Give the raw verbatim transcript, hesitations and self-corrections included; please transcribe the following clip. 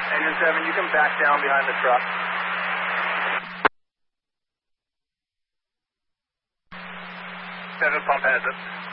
Engine seven, you can back down behind the truck. Seven pump has it.